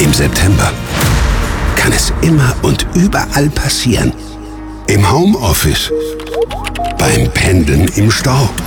Im September kann es immer und überall passieren. Im Homeoffice, beim Pendeln im Stau